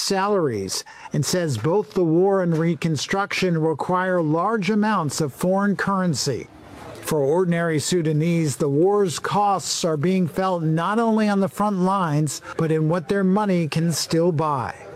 salaries and says both the war and reconstruction require large amounts of foreign currency. For ordinary Sudanese, the war's costs are being felt not only on the front lines, but in what their money can still buy.